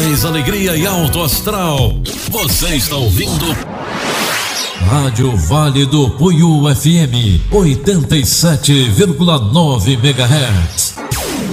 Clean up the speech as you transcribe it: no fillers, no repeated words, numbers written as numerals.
mais alegria e alto astral. Você está ouvindo Rádio Vale do Puiú FM 87,9 MHz.